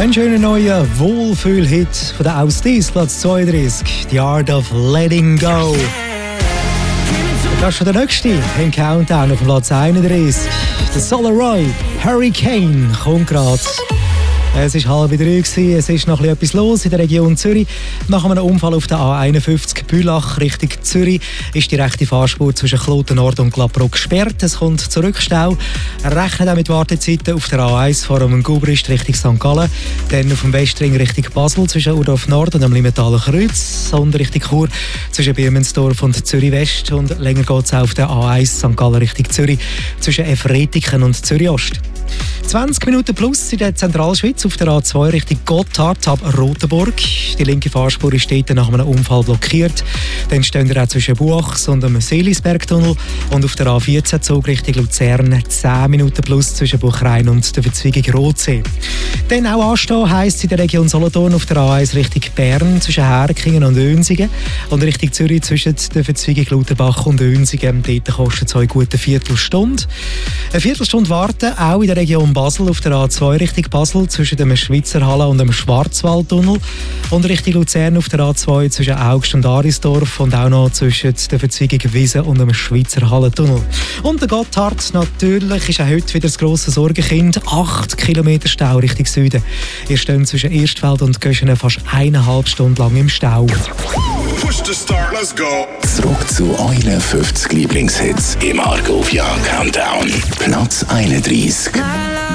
Ein schöner neuer Wohlfühl-Hit von der Austis, Platz 32, The Art of Letting Go. Das ist schon der nächste im Countdown auf Platz 31. Der Solaroy, Hurricane, kommt gerade. Es war 2:30, es ist noch etwas los in der Region Zürich. Nach einem Unfall auf der A51 Bülach Richtung Zürich ist die rechte Fahrspur zwischen Kloten Nord und Klappbruck gesperrt. Es kommt zu Rückstau. Rechnet auch mit Wartezeiten auf der A1 vor dem Gubrist Richtung St. Gallen. Dann auf dem Westring Richtung Basel zwischen Urdorf Nord und dem Limentaler Kreuz. Und Richtung Chur zwischen Birmensdorf und Zürich West. Und länger geht es auch auf der A1 St. Gallen Richtung Zürich zwischen Efretiken und Zürich Ost. 20 Minuten plus in der Zentralschweiz auf der A2 Richtung Gotthard ab Rotenburg. Die linke Fahrspur ist dort nach einem Unfall blockiert. Dann stehen wir auch zwischen Buachs und dem Seelisbergtunnel. Und auf der A14 Zug Richtung Luzern 10 Minuten plus zwischen Buchrein und der Verzweigung Rotsee. Dann auch anstehen heisst es in der Region Solothurn auf der A1 Richtung Bern zwischen Herkingen und Önsingen. Und Richtung Zürich zwischen der Verzweigung Lauterbach und Önsingen. Dort kostet es eine gute Viertelstunde. Eine Viertelstunde warten auch in der Region Basel auf der A2 Richtung Basel zwischen dem Schweizer Halle und dem Schwarzwaldtunnel und Richtung Luzern auf der A2 zwischen Augst und Arisdorf und auch noch zwischen der Verzweigung Wiesen und dem Schweizer Hallentunnel. Und der Gotthard natürlich ist auch heute wieder das grosse Sorgenkind. 8 Kilometer Stau Richtung Süden. Ihr steht zwischen Erstfeld und Göschenen fast 1,5 Stunden lang im Stau. Push to start, let's go. Zurück zu euren 50 Lieblingshits im Argovia Countdown. Platz 31.